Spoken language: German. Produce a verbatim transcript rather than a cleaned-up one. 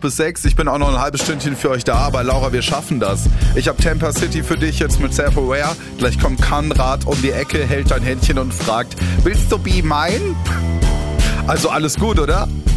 bis sechs. Ich bin auch noch ein halbes Stündchen für euch da, aber Laura, wir schaffen das. Ich habe Tampa City für dich jetzt mit Self-Aware. Gleich kommt Konrad um die Ecke, hält dein Händchen und fragt, willst du be mine? Also alles gut, oder?